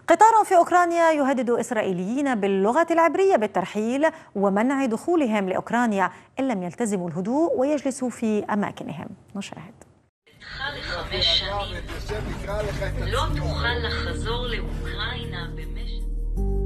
قطار في أوكرانيا يهدد إسرائيليين باللغة العبرية بالترحيل ومنع دخولهم لأوكرانيا إن لم يلتزموا الهدوء ويجلسوا في أماكنهم. نشاهد. 5 שנים לא תוכל לחזור לאוקראינה במשך